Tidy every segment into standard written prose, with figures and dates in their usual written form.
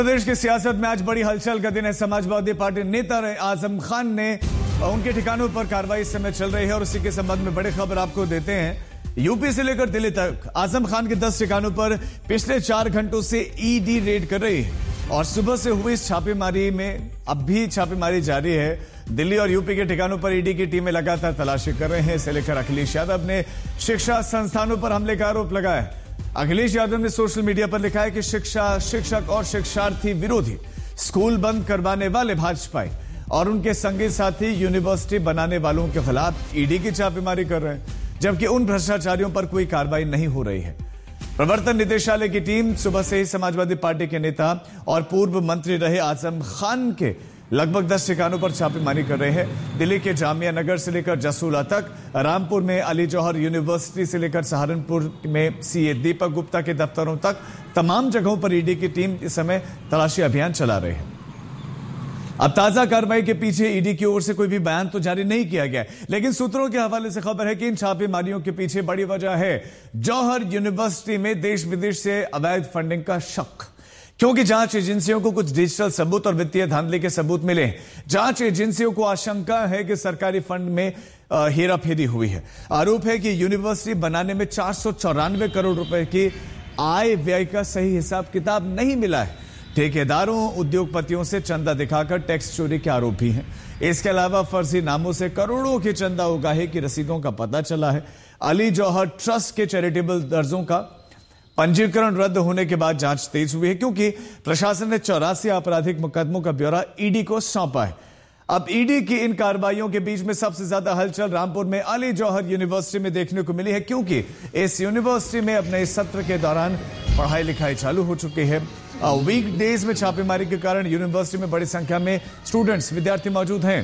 प्रदेश की सियासत में आज बड़ी हलचल का दिन है। समाजवादी पार्टी नेता रहे आजम खान ने उनके ठिकानों पर कार्रवाई इस समय चल रही है और उसी के संबंध में बड़ी खबर आपको देते हैं। यूपी से लेकर दिल्ली तक आजम खान के 10 ठिकानों पर पिछले 4 घंटों से ईडी रेड कर रही है और सुबह से हुई इस छापेमारी में अब भी छापेमारी जारी है। दिल्ली और यूपी के ठिकानों पर ईडी की टीमें लगातार तलाशी कर रहे हैं। इसे लेकर अखिलेश यादव ने शिक्षा संस्थानों पर हमले का आरोप लगाया। अखिलेश यादव ने सोशल मीडिया पर लिखा है कि शिक्षक और शिक्षार्थी विरोधी स्कूल बंद करवाने वाले भाजपाई और उनके संगी साथी यूनिवर्सिटी बनाने वालों के खिलाफ ईडी की छापेमारी कर रहे हैं, जबकि उन भ्रष्टाचारियों पर कोई कार्रवाई नहीं हो रही है। प्रवर्तन निदेशालय की टीम सुबह से ही समाजवादी पार्टी के नेता और पूर्व मंत्री रहे आजम खान के लगभग 10 ठिकानों पर छापेमारी कर रहे हैं। दिल्ली के जामिया नगर से लेकर जसूला तक, रामपुर में अली जौहर यूनिवर्सिटी से लेकर सहारनपुर में सीए दीपक गुप्ता के दफ्तरों तक तमाम जगहों पर ईडी की टीम इस समय तलाशी अभियान चला रही है। अब ताजा कार्रवाई के पीछे ईडी की ओर से कोई भी बयान तो जारी नहीं किया गया, लेकिन सूत्रों के हवाले से खबर है कि इन छापेमारियों के पीछे बड़ी वजह है जौहर यूनिवर्सिटी में देश विदेश से अवैध फंडिंग का शक, क्योंकि जांच एजेंसियों को कुछ डिजिटल सबूत और वित्तीय धांधली के सबूत मिले। जांच एजेंसियों को आशंका है कि सरकारी फंड में हेराफेरी हुई है। आरोप है कि यूनिवर्सिटी बनाने में 494 करोड़ रुपए की आय व्यय का सही हिसाब किताब नहीं मिला है। ठेकेदारों उद्योगपतियों से चंदा दिखाकर टैक्स चोरी के आरोप भी हैं। इसके अलावा फर्जी नामों से करोड़ों की चंदा उगाही की रसीदों का पता चला है। अली जौहर ट्रस्ट के चैरिटेबल दर्जों का पंजीकरण रद्द होने के बाद जांच तेज हुई है, क्योंकि प्रशासन ने 84 आपराधिक मुकदमों का ब्यौरा ईडी को सौंपा है। अब ईडी की इन कार्रवाइयों के बीच में सबसे ज्यादा हलचल रामपुर में अली जौहर यूनिवर्सिटी में देखने को मिली है, क्योंकि इस यूनिवर्सिटी में अपने इस सत्र के दौरान पढ़ाई लिखाई चालू हो चुकी है। वीकडेज में छापेमारी के कारण यूनिवर्सिटी में बड़ी संख्या में स्टूडेंट्स विद्यार्थी मौजूद हैं।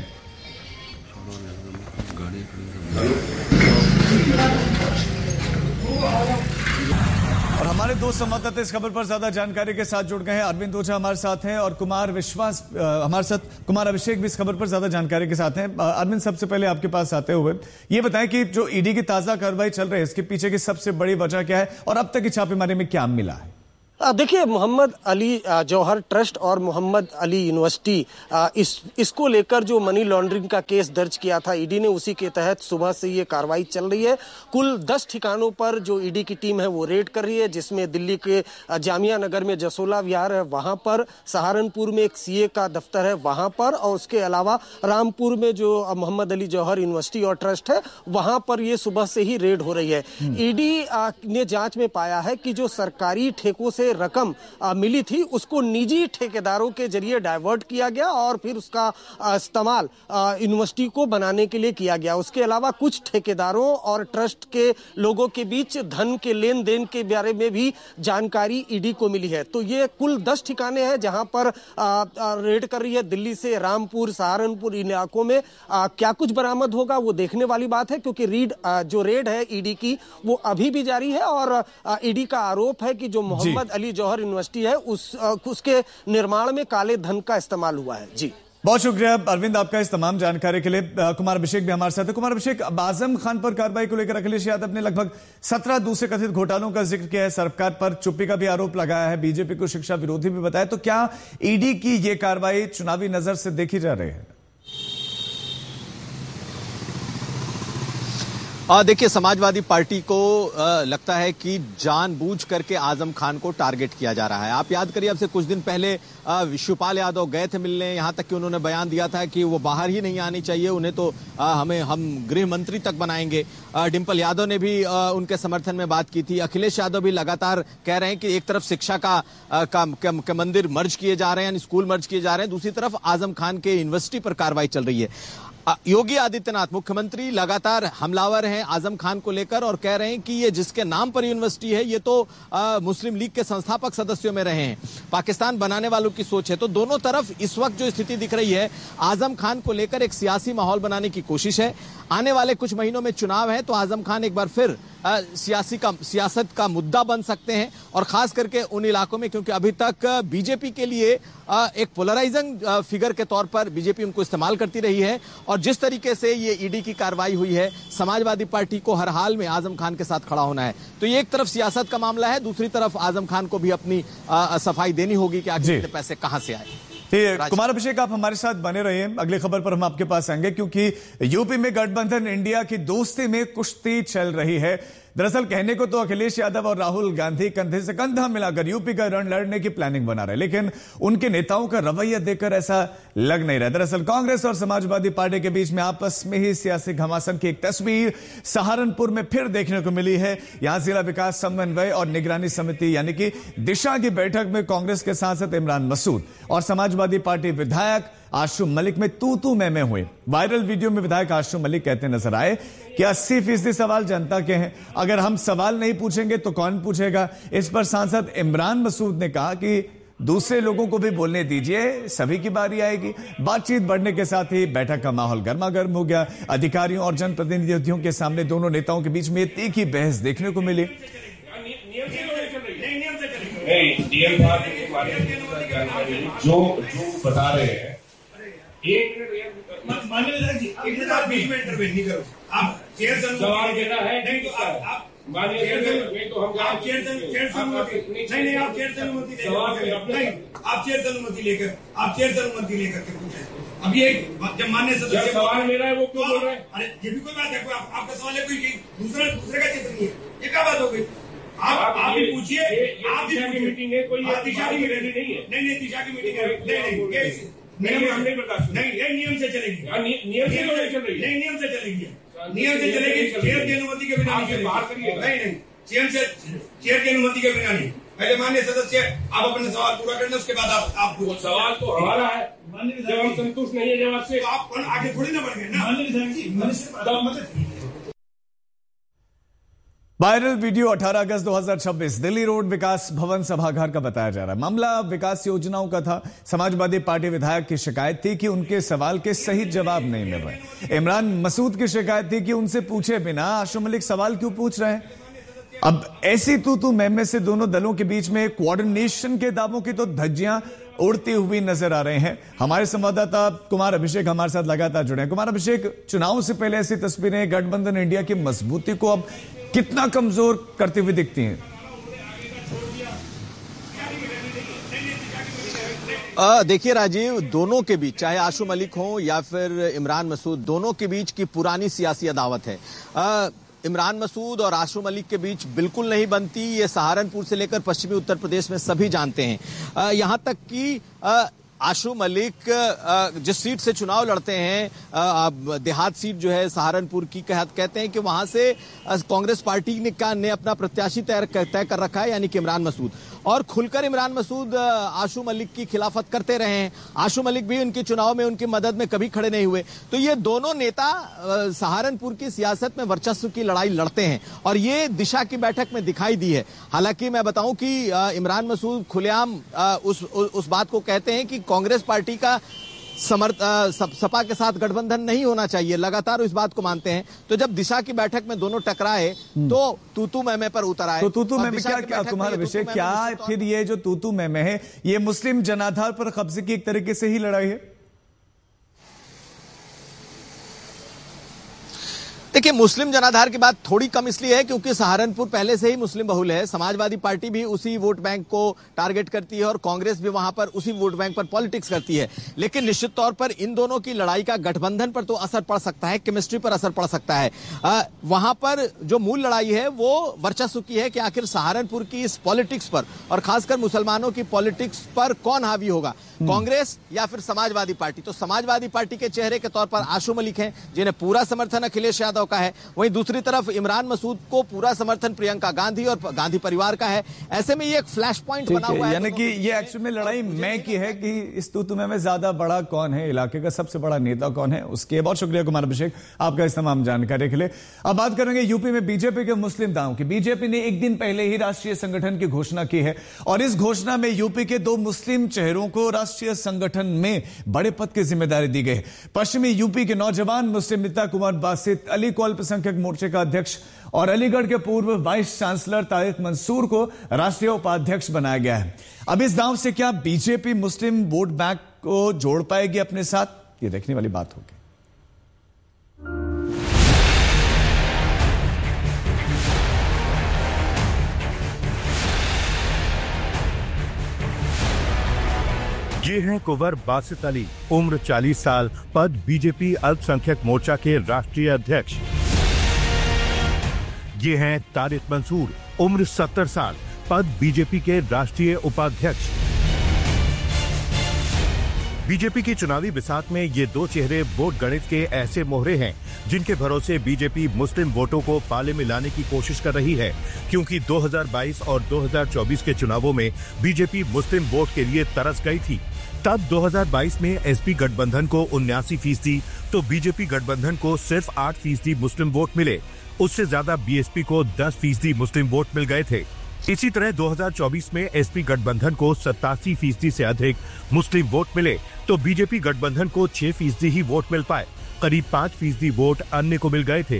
और हमारे दो संवाददाता इस खबर पर ज्यादा जानकारी के साथ जुड़ गए हैं। अरविंद ओझा हमारे साथ हैं और कुमार विश्वास हमारे साथ, कुमार अभिषेक भी इस खबर पर ज्यादा जानकारी के साथ हैं। अरविंद, सबसे पहले आपके पास आते हुए ये बताएं कि जो ईडी की ताजा कार्रवाई चल रही है, इसके पीछे की सबसे बड़ी वजह क्या है और अब तक की छापेमारी में क्या मिला है? देखिए, मोहम्मद अली जौहर ट्रस्ट और मोहम्मद अली यूनिवर्सिटी इसको लेकर जो मनी लॉन्ड्रिंग का केस दर्ज किया था ईडी ने, उसी के तहत सुबह से ये कार्रवाई चल रही है। कुल 10 ठिकानों पर जो ईडी की टीम है वो रेड कर रही है, जिसमें दिल्ली के जामिया नगर में जसोला विहार है वहां पर, सहारनपुर में एक सीए का दफ्तर है वहां पर, और उसके अलावा रामपुर में जो मोहम्मद अली जौहर यूनिवर्सिटी और ट्रस्ट है वहां पर ये सुबह से ही रेड हो रही है। ईडी ने जांच में पाया है कि जो सरकारी ठेकों से रकम मिली थी उसको निजी ठेकेदारों के जरिए डाइवर्ट किया गया और फिर उसका इस्तेमाल यूनिवर्सिटी को बनाने के लिए किया गया। उसके अलावा कुछ ठेकेदारों और ट्रस्ट के लोगों के बीच धन के लेन देन के बारे में भी जानकारी ईडी को मिली है। तो ये कुल 10 ठिकाने हैं जहां पर रेड कर रही है। दिल्ली से रामपुर, सहारनपुर इलाकों में क्या कुछ बरामद होगा वो देखने वाली बात है, क्योंकि जो रेड है ईडी की वो अभी भी जारी है और ईडी का आरोप है कि जो मोहम्मद अली जौहर यूनिवर्सिटी है उसके निर्माण में काले धन का इस्तेमाल हुआ है। जी, बहुत शुक्रिया अरविंद आपका इस तमाम जानकारी के लिए। कुमार अभिषेक भी हमारे साथ है। कुमार अभिषेक, आजम खान पर कार्रवाई को लेकर अखिलेश यादव ने लगभग 17 दूसरे कथित घोटालों का जिक्र किया है। सरकार पर चुप्पी का भी आरोप लगाया है, बीजेपी को शिक्षा विरोधी भी बताया। तो क्या ईडी की ये कार्रवाई चुनावी नजर से देखी जा रही है? देखिए, समाजवादी पार्टी को लगता है कि जानबूझ करके आजम खान को टारगेट किया जा रहा है। आप याद करिए, अब से कुछ दिन पहले शिवपाल यादव गए थे मिलने, यहां तक कि उन्होंने बयान दिया था कि वो बाहर ही नहीं आनी चाहिए, उन्हें तो हम गृह मंत्री तक बनाएंगे। डिंपल यादव ने भी उनके समर्थन में बात की थी। अखिलेश यादव भी लगातार कह रहे हैं कि एक तरफ शिक्षा का मंदिर मर्ज किए जा रहे हैं, यानी स्कूल मर्ज किए जा रहे हैं, दूसरी तरफ आजम खान के यूनिवर्सिटी पर कार्रवाई चल रही है। योगी आदित्यनाथ मुख्यमंत्री लगातार हमलावर हैं आजम खान को लेकर और कह रहे हैं कि ये जिसके नाम पर यूनिवर्सिटी है ये तो मुस्लिम लीग के संस्थापक सदस्यों में रहे हैं, पाकिस्तान बनाने वालों की सोच है। तो दोनों तरफ इस वक्त जो स्थिति दिख रही है, आजम खान को लेकर एक सियासी माहौल बनाने की कोशिश है। आने वाले कुछ महीनों में चुनाव है, तो आजम खान एक बार फिर सियासत का मुद्दा बन सकते हैं, और खास करके उन इलाकों में क्योंकि अभी तक बीजेपी के लिए एक पोलराइजिंग फिगर के तौर पर बीजेपी उनको इस्तेमाल करती रही है। और जिस तरीके से ये ईडी की कार्रवाई हुई है, समाजवादी पार्टी को हर हाल में आजम खान के साथ खड़ा होना है। तो ये एक तरफ सियासत का मामला है, दूसरी तरफ आजम खान को भी अपनी सफाई देनी होगी कि आखिर इतने पैसे कहां से आए। कुमार अभिषेक, आप हमारे साथ बने रहिए, अगली खबर पर हम आपके पास आएंगे, क्योंकि यूपी में गठबंधन इंडिया की दोस्ती में कुश्ती चल रही है। दरअसल कहने को तो अखिलेश यादव और राहुल गांधी कंधे से कंधा मिलाकर यूपी का रण लड़ने की प्लानिंग बना रहे, लेकिन उनके नेताओं का रवैया देखकर ऐसा लग नहीं रहा। दरअसल कांग्रेस और समाजवादी पार्टी के बीच में आपस में ही सियासी घमासान की एक तस्वीर सहारनपुर में फिर देखने को मिली है। यहां जिला विकास समन्वय और निगरानी समिति यानी कि दिशा की बैठक में कांग्रेस के सांसद इमरान मसूद और समाजवादी पार्टी विधायक आशु मलिक में तू मैं हुए। वायरल वीडियो में विधायक आशु मलिक कहते नजर आए कि 80% सवाल जनता के हैं, अगर हम सवाल नहीं पूछेंगे तो कौन पूछेगा। इस पर सांसद इमरान मसूद ने कहा कि दूसरे लोगों को भी बोलने दीजिए, सभी की बारी आएगी। बातचीत बढ़ने के साथ ही बैठक का माहौल गर्मागर्म हो गया। अधिकारियों और जनप्रतिनिधियों के सामने दोनों नेताओं के बीच में तीखी बहस देखने को मिली। जो बता रहे हैं, एक मिनट आप बीच में इंटरवेन नहीं करो। आप चेयर सवाल देना है, नहीं तो आप नहीं तो हम आप चेयर से अनुमति नहीं, आप चेयर से अनुमति नहीं, आप चेयर से अनुमति लेकर के पूछें। अब ये जब मान्य सदस्य सवाल मेरा है, वो क्यों बोल रहे हैं? अरे ये भी कोई बात है, आपका सवाल है, कोई दूसरे का चित्र नहीं है, ये क्या बात हो गई? आप भी पूछिए, आप दिशा की मीटिंग है, कोई दिशा की मीटिंग नहीं है। नहीं, दिशा की मीटिंग है, नहीं नियम से बर्दाश्त नहीं, नियम से चलेगी, नियम से चल रही है, नियम से चलेगी, नियम से चलेगी। चेयर की अनुमति के बिना बाहर करिए, नहीं चेयर की अनुमति के बिना नहीं। पहले माननीय सदस्य आप अपने सवाल पूरा करना, उसके बाद आप सवाल तो हमारा है, जब हम संतुष्ट नहीं है जवाब से, आप आगे थोड़ी ना बढ़ गए ना। वायरल वीडियो 18 अगस्त 2026 दिल्ली रोड विकास भवन सभागार का बताया जा रहा है। मामला विकास योजनाओं का था। समाजवादी पार्टी विधायक की शिकायत थी कि उनके सवाल के सही जवाब नहीं मिल रहे। इमरान मसूद की शिकायत थी कि उनसे पूछे बिना आशु मलिक सवाल क्यों पूछ रहे हैं। अब ऐसी तू मैं से दोनों दलों के बीच में कोऑर्डिनेशन के दावों की तो धज्जियां उड़ती हुई नजर आ रहे हैं। हमारे संवाददाता कुमार अभिषेक हमारे साथ लगातार जुड़े हैं। कुमार अभिषेक, चुनाव से पहले ऐसी तस्वीरें गठबंधन इंडिया की मजबूती को अब कितना कमजोर करती हुई दिखती हैं? देखिए राजीव, दोनों के बीच, चाहे आशु मलिक हो या फिर इमरान मसूद, दोनों के बीच की पुरानी सियासी अदावत है। इमरान मसूद और आशु मलिक के बीच बिल्कुल नहीं बनती, ये सहारनपुर से लेकर पश्चिमी उत्तर प्रदेश में सभी जानते हैं। यहां तक कि आशु मलिक जिस सीट से चुनाव लड़ते हैं, देहात सीट जो है सहारनपुर की, कहते हैं कि वहां से कांग्रेस पार्टी ने अपना प्रत्याशी तय कर रखा है, यानी कि इमरान मसूद। और खुलकर इमरान मसूद आशु मलिक की खिलाफत करते रहे हैं। आशु मलिक भी उनके चुनाव में उनकी मदद में कभी खड़े नहीं हुए। तो ये दोनों नेता सहारनपुर की सियासत में वर्चस्व की लड़ाई लड़ते हैं, और ये दिशा की बैठक में दिखाई दी है। हालांकि मैं बताऊं कि इमरान मसूद खुलेआम उस बात को कहते हैं कि कांग्रेस पार्टी का सपा के साथ गठबंधन नहीं होना चाहिए, लगातार इस बात को मानते हैं। तो जब दिशा की बैठक में दोनों टकराए तो तू मैं पर उतर आए। तो तू मैं क्या कुमार अभिषेक, क्या फिर ये जो तू मैं है, ये मुस्लिम जनाधार पर कब्जे की एक तरीके से ही लड़ाई है? देखिए, मुस्लिम जनाधार की बात थोड़ी कम इसलिए है क्योंकि सहारनपुर पहले से ही मुस्लिम बहुल है। समाजवादी पार्टी भी उसी वोट बैंक को टारगेट करती है और कांग्रेस भी वहां पर उसी वोट बैंक पर पॉलिटिक्स करती है। लेकिन निश्चित तौर पर इन दोनों की लड़ाई का गठबंधन पर तो असर पड़ सकता है, केमिस्ट्री पर असर पड़ सकता है। वहां पर जो मूल लड़ाई है वो वर्चस्व की है कि आखिर सहारनपुर की इस पॉलिटिक्स पर और खासकर मुसलमानों की पॉलिटिक्स पर कौन हावी होगा, कांग्रेस या फिर समाजवादी पार्टी। तो समाजवादी पार्टी के चेहरे के तौर पर आशु मलिक हैं, जिन्हें पूरा समर्थन अखिलेश यादव का है। वहीं दूसरी तरफ इमरान मसूद को पूरा समर्थन प्रियंका गांधी और गांधी परिवार का है। ऐसे में ये एक फ्लैश पॉइंट बना हुआ है। यानी कि ये एक्चुअली में लड़ाई मैं की है कि इस तू में ज्यादा बड़ा कौन है, इलाके का सबसे बड़ा नेता कौन है उसके। बहुत शुक्रिया कुमार अभिषेक आपका इस तमाम जानकारी के लिए। अब बात करेंगे यूपी में बीजेपी के मुस्लिम दावों की। बीजेपी ने एक दिन पहले ही राष्ट्रीय संगठन की घोषणा की है और इस घोषणा में यूपी के 2 मुस्लिम चेहरों को राष्ट्रीय संगठन में बड़े पद की जिम्मेदारी दी गई। पश्चिमी यूपी के नौजवान मुस्लिम नेता कुंवर बासित अली को अल्पसंख्यक मोर्चे का अध्यक्ष और अलीगढ़ के पूर्व वाइस चांसलर तारिक मंसूर को राष्ट्रीय उपाध्यक्ष बनाया गया है। अब इस दांव से क्या बीजेपी मुस्लिम वोट बैंक को जोड़ पाएगी अपने साथ, ये देखने वाली बात होगी। ये हैं कुंवर बासित अली, उम्र 40 साल, पद बीजेपी अल्पसंख्यक मोर्चा के राष्ट्रीय अध्यक्ष। ये हैं तारिक मंसूर, उम्र 70 साल, पद बीजेपी के राष्ट्रीय उपाध्यक्ष। बीजेपी की चुनावी बिसात में ये दो चेहरे वोट गणित के ऐसे मोहरे हैं जिनके भरोसे बीजेपी मुस्लिम वोटों को पाले में लाने की कोशिश कर रही है, क्योंकि 2022 और 2024 के चुनावों में बीजेपी मुस्लिम वोट के लिए तरस गई थी। तब 2022 में एसपी गठबंधन को 79% तो बीजेपी गठबंधन को सिर्फ 8% मुस्लिम वोट मिले। उससे ज्यादा बीएसपी को 10% मुस्लिम वोट मिल गए थे। इसी तरह 2024 में एसपी गठबंधन को 87% से अधिक मुस्लिम वोट मिले तो बीजेपी गठबंधन को 6% ही वोट मिल पाए। करीब 5% वोट अन्य को मिल गए थे।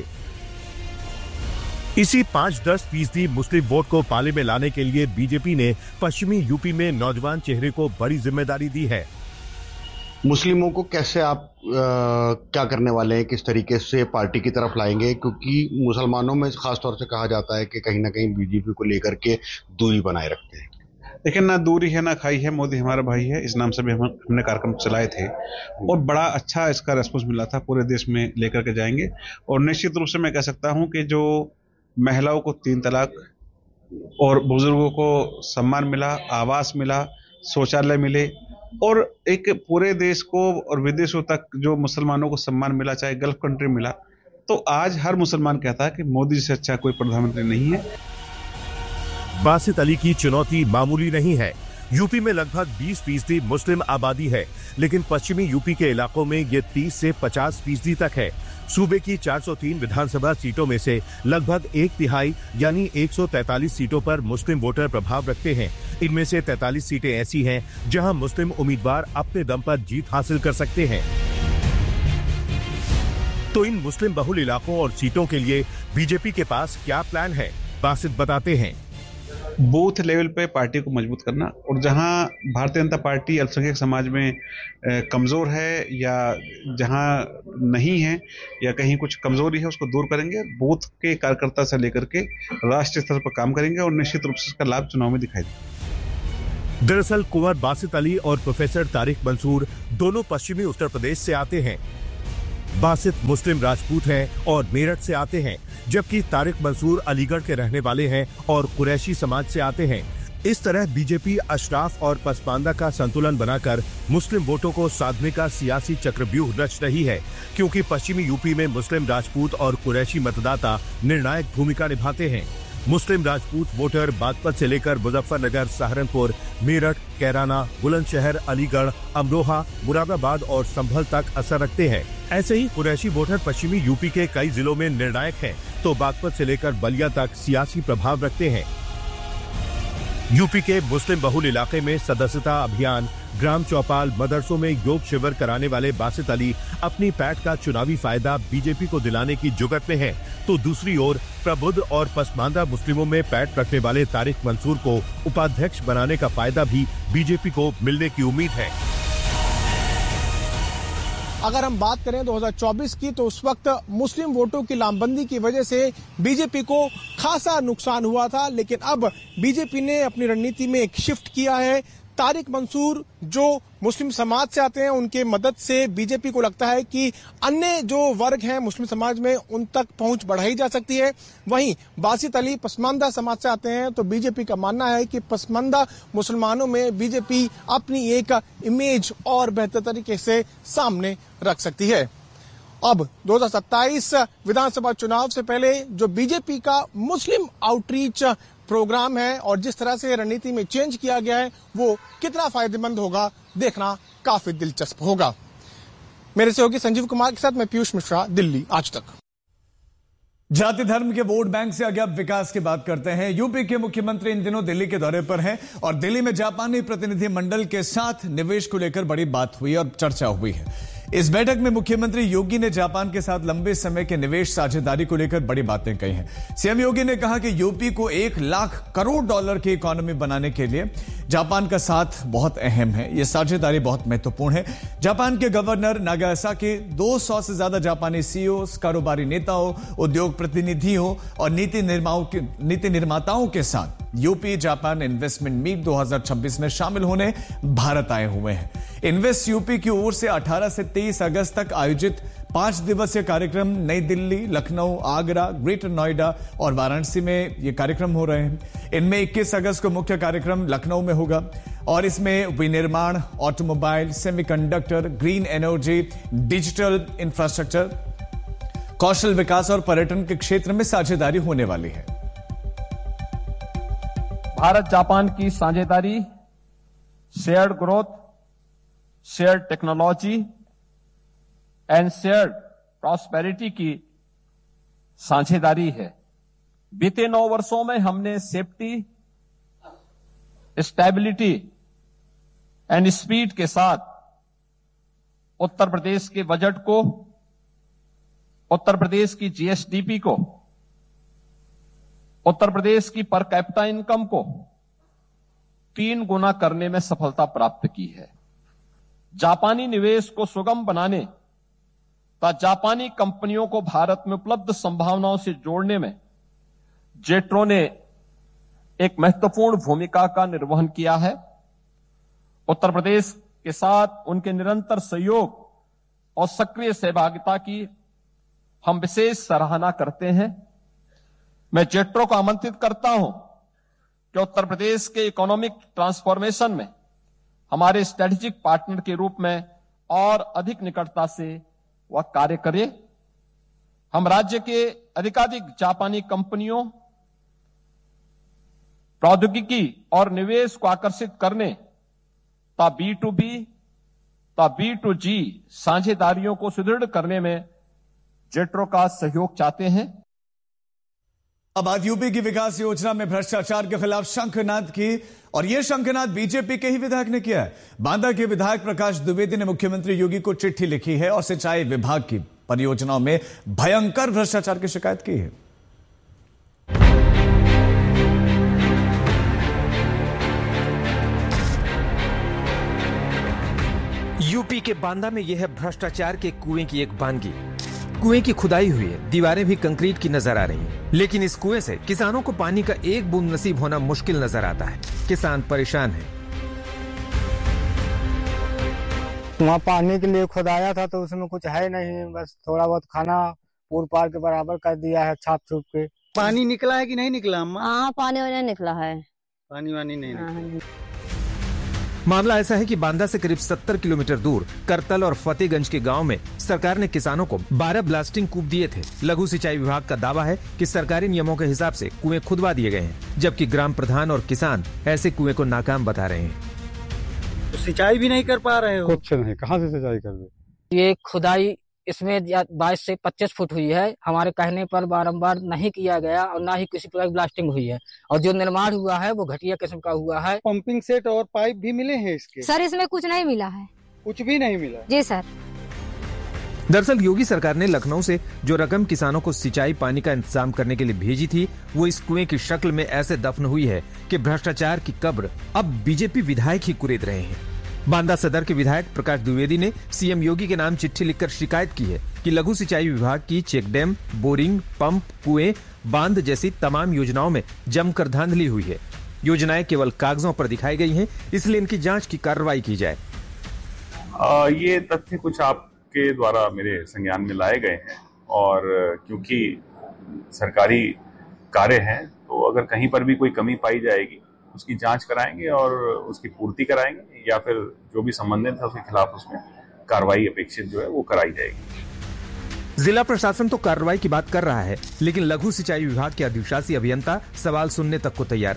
इसी 5-10% मुस्लिम वोट को पाले में लाने के लिए बीजेपी ने पश्चिमी यूपी में नौजवान चेहरे को बड़ी जिम्मेदारी दी है। मुस्लिमों को कैसे आप क्या करने वाले हैं, किस तरीके से पार्टी की तरफ लाएंगे, क्योंकि मुसलमानों में खासतौर से कहा जाता है कि कहीं ना कहीं बीजेपी को लेकर के दूरी बनाए रखते हैं। लेकिन ना दूरी है ना खाई है, मोदी हमारा भाई है, इस नाम से भी हमने कार्यक्रम चलाए थे और बड़ा अच्छा इसका रेस्पॉन्स मिला था। पूरे देश में लेकर के जाएंगे और निश्चित रूप से मैं कह सकता हूं कि जो महिलाओं को 3 तलाक और बुजुर्गों को सम्मान मिला, आवास मिला, शौचालय मिले और एक पूरे देश को और विदेशों तक जो मुसलमानों को सम्मान मिला, चाहे गल्फ कंट्री मिला, तो आज हर मुसलमान कहता है कि मोदी से अच्छा कोई प्रधानमंत्री नहीं है। बासित अली की चुनौती मामूली नहीं है। यूपी में लगभग 20% मुस्लिम आबादी है, लेकिन पश्चिमी यूपी के इलाकों में ये 30 से 50% तक है। सूबे की 403 विधानसभा सीटों में से लगभग 1/3 यानी 143 सीटों पर मुस्लिम वोटर प्रभाव रखते हैं। इनमें से 43 सीटें ऐसी हैं जहां मुस्लिम उम्मीदवार अपने दम पर जीत हासिल कर सकते हैं। तो इन मुस्लिम बहुल इलाकों और सीटों के लिए बीजेपी के पास क्या प्लान है, बासित बताते हैं। बूथ लेवल पे पार्टी को मजबूत करना और जहां भारतीय जनता पार्टी अल्पसंख्यक समाज में कमजोर है या जहां नहीं है या कहीं कुछ कमजोरी है, उसको दूर करेंगे। बूथ के कार्यकर्ता से लेकर के राष्ट्रीय स्तर पर काम करेंगे और निश्चित रूप से इसका लाभ चुनाव में दिखाई देगा। दरअसल कुंवर बासित अली और प्रोफेसर तारिक मंसूर दोनों पश्चिमी उत्तर प्रदेश से आते हैं। बासित मुस्लिम राजपूत हैं और मेरठ से आते हैं, जबकि तारिक मंसूर अलीगढ़ के रहने वाले हैं और कुरैशी समाज से आते हैं। इस तरह बीजेपी अशराफ और पसमानदा का संतुलन बनाकर मुस्लिम वोटों को साधने का सियासी चक्रव्यूह रच रही है, क्योंकि पश्चिमी यूपी में मुस्लिम राजपूत और कुरैशी मतदाता निर्णायक भूमिका निभाते हैं। मुस्लिम राजपूत वोटर बागपत से लेकर मुजफ्फरनगर, सहारनपुर, मेरठ, कैराना, बुलंदशहर, अलीगढ़, अमरोहा, मुरादाबाद और संभल तक असर रखते हैं। ऐसे ही कुरैशी वोटर पश्चिमी यूपी के कई जिलों में निर्णायक हैं, तो बागपत से लेकर बलिया तक सियासी प्रभाव रखते हैं। यूपी के मुस्लिम बहुल इलाके में सदस्यता अभियान, ग्राम चौपाल, मदरसों में योग शिविर कराने वाले बासित अली अपनी पैठ का चुनावी फायदा बीजेपी को दिलाने की जुगत में हैं, तो दूसरी ओर प्रबुद्ध और पसमानदा मुस्लिमों में पैठ रखने वाले तारिक मंसूर को उपाध्यक्ष बनाने का फायदा भी बीजेपी को मिलने की उम्मीद है। अगर हम बात करें 2024 की, तो उस वक्त मुस्लिम वोटों की लामबंदी की वजह से बीजेपी को खासा नुकसान हुआ था, लेकिन अब बीजेपी ने अपनी रणनीति में एक शिफ्ट किया है। तारिक मंसूर जो मुस्लिम समाज से आते हैं, उनके मदद से बीजेपी को लगता है कि अन्य जो वर्ग हैं मुस्लिम समाज में, उन तक पहुंच बढ़ाई जा सकती है। वहीं बासित अली पसमानदा समाज से आते हैं, तो बीजेपी का मानना है कि पसमानदा मुसलमानों में बीजेपी अपनी एक इमेज और बेहतर तरीके से सामने रख सकती है। अब 2027 विधानसभा चुनाव से पहले जो बीजेपी का मुस्लिम आउटरीच प्रोग्राम है और जिस तरह से रणनीति में चेंज किया गया है, वो कितना फायदेमंद होगा, देखना काफी दिलचस्प होगा। मेरे सहयोगी संजीव कुमार के साथ मैं पीयूष मिश्रा, दिल्ली आज तक। जाति धर्म के वोट बैंक से आगे अब विकास की बात करते हैं। यूपी के मुख्यमंत्री इन दिनों दिल्ली के दौरे पर हैं और दिल्ली में जापानी प्रतिनिधि मंडल के साथ निवेश को लेकर बड़ी बात हुई और चर्चा हुई है। इस बैठक में मुख्यमंत्री योगी ने जापान के साथ लंबे समय के निवेश साझेदारी को लेकर बड़ी बातें कही हैं। सीएम योगी ने कहा कि यूपी को 1 लाख करोड़ डॉलर की इकोनॉमी बनाने के लिए जापान का साथ बहुत अहम है। यह साझेदारी बहुत महत्वपूर्ण है। जापान के गवर्नर नागासाकी 200 से ज्यादा जापानी सीईओ, कारोबारी नेताओं, उद्योग प्रतिनिधियों और नीति निर्माताओं के साथ यूपी जापान इन्वेस्टमेंट मीट 2026 में शामिल होने भारत आए हुए हैं। इन्वेस्ट यूपी की ओर से 18 से 23 अगस्त तक आयोजित 5 दिवसीय कार्यक्रम नई दिल्ली, लखनऊ, आगरा, ग्रेटर नोएडा और वाराणसी में ये कार्यक्रम हो रहे हैं। इनमें 21 अगस्त को मुख्य कार्यक्रम लखनऊ में होगा और इसमें विनिर्माण, automobile, semiconductor, green energy, digital infrastructure, कौशल विकास और पर्यटन के क्षेत्र में साझेदारी होने वाली है। भारत जापान की साझेदारी shared growth, shared technology and shared prosperity की साझेदारी है। बीते 9 वर्षों में हमने सेफ्टी, स्टेबिलिटी एंड स्पीड के साथ उत्तर प्रदेश के बजट को, उत्तर प्रदेश की जीएसडीपी को, उत्तर प्रदेश की पर कैपिटा इनकम को 3 गुना करने में सफलता प्राप्त की है। जापानी निवेश को सुगम बनाने तथा जापानी कंपनियों को भारत में उपलब्ध संभावनाओं से जोड़ने में जेट्रो ने एक महत्वपूर्ण भूमिका का निर्वहन किया है। उत्तर प्रदेश के साथ उनके निरंतर सहयोग और सक्रिय सहभागिता की हम विशेष सराहना करते हैं। मैं जेट्रो को आमंत्रित करता हूं कि उत्तर प्रदेश के इकोनॉमिक ट्रांसफॉर्मेशन में हमारे स्ट्रेटेजिक पार्टनर के रूप में और अधिक निकटता से वह कार्य करे। हम राज्य के अधिकाधिक जापानी कंपनियों, प्रौद्योगिकी और निवेश को आकर्षित करने तथा B2B तथा B2G साझेदारियों को सुदृढ़ करने में जेट्रो का सहयोग चाहते हैं। अब बात यूपी की विकास योजना में भ्रष्टाचार के खिलाफ शंखनाद की, और यह शंखनाद बीजेपी के ही विधायक ने किया है। बांदा के विधायक प्रकाश द्विवेदी ने मुख्यमंत्री योगी को चिट्ठी लिखी है और सिंचाई विभाग की परियोजनाओं में भयंकर भ्रष्टाचार की शिकायत की है। यूपी के बांदा में यह है भ्रष्टाचार के कुएं की एक वानगी। कुएं की खुदाई हुई है, दीवारें भी कंक्रीट की नजर आ रही हैं, लेकिन इस कुएं से किसानों को पानी का एक बूंद नसीब होना मुश्किल नजर आता है। किसान परेशान है। वहाँ पानी के लिए खुदाया था तो उसमें कुछ है नहीं, बस थोड़ा बहुत खाना पूर पार के बराबर कर दिया है छाप छुप के। पानी निकला है कि नहीं निकला अम्मा? हाँ, पानी वानी निकला है। पानी वानी नहीं निकला। मामला ऐसा है कि बांदा से करीब 70 किलोमीटर दूर करतल और फतेहगंज के गांव में सरकार ने किसानों को 12 ब्लास्टिंग कूप दिए थे। लघु सिंचाई विभाग का दावा है कि सरकारी नियमों के हिसाब से कुएं खुदवा दिए गए हैं, जबकि ग्राम प्रधान और किसान ऐसे कुएं को नाकाम बता रहे हैं। तो सिंचाई भी नहीं कर पा रहे हो? कुछ नहीं, कहाँ से सिंचाई कर दे। ये खुदाई इसमें 22 से 25 फुट हुई है। हमारे कहने पर बारंबार नहीं किया गया और ना ही किसी प्रकार की ब्लास्टिंग हुई है, और जो निर्माण हुआ है वो घटिया किस्म का हुआ है। पंपिंग सेट और पाइप भी मिले हैं इसके? सर, इसमें कुछ नहीं मिला है। कुछ भी नहीं मिला? जी सर। दरअसल योगी सरकार ने लखनऊ से जो रकम किसानों को सिंचाई पानी का इंतजाम करने के लिए भेजी थी, वो इस कुएं की शक्ल में ऐसे दफन हुई है कि भ्रष्टाचार की कब्र अब बीजेपी विधायक ही कुरेद रहे हैं। बांदा सदर के विधायक प्रकाश द्विवेदी ने सीएम योगी के नाम चिट्ठी लिखकर शिकायत की है कि लघु सिंचाई विभाग की चेक डैम, बोरिंग, पंप, कुएं, बांध जैसी तमाम योजनाओं में जमकर धांधली हुई है। योजनाएं केवल कागजों पर दिखाई गई हैं, इसलिए इनकी जांच की कार्रवाई की जाए। ये तथ्य कुछ आपके द्वारा मेरे संज्ञान में लाए गए हैं, और क्योंकि सरकारी कार्य हैं तो अगर कहीं पर भी कोई कमी पाई जाएगी उसकी जांच कराएंगे और उसकी पूर्ति कराएंगे, या फिर जो भी संबंधित है उसके खिलाफ उसमें कार्रवाई अपेक्षित जो है वो कराई जाएगी। जिला प्रशासन तो कार्रवाई की बात कर रहा है, लेकिन लघु सिंचाई विभाग के अधिशासी अभियंता सवाल सुनने तक को तैयार नहीं।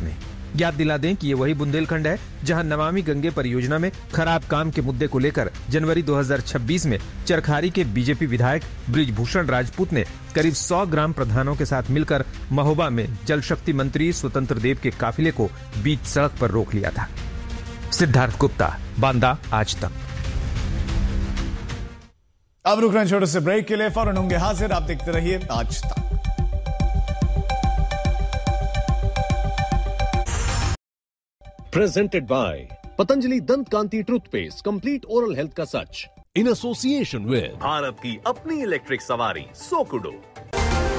याद दिला दें कि ये वही बुंदेलखंड है जहां नमामि गंगे परियोजना में खराब काम के मुद्दे को लेकर जनवरी 2026 में चरखारी के बीजेपी विधायक बृजभूषण राजपूत ने करीब 100 ग्राम प्रधानों के साथ मिलकर महोबा में जल शक्ति मंत्री स्वतंत्र देव के काफिले को बीच सड़क पर रोक लिया था। सिद्धार्थ गुप्ता, बांदा, आज तक। अब रुक रहे हैं छोटे से ब्रेक के लिए, फौरन होंगे हाजिर। आप देखते रहिए आज तक। Presented by Patanjali Dant Kanti Toothpaste, complete oral health का सच, in association with भारत की अपनी इलेक्ट्रिक सवारी सोकुडो।